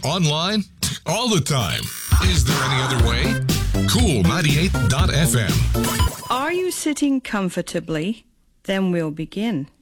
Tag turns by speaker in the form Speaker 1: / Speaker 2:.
Speaker 1: Online? All the time. Is there any other way? Cool98.fm.
Speaker 2: Are you sitting comfortably? Then we'll begin.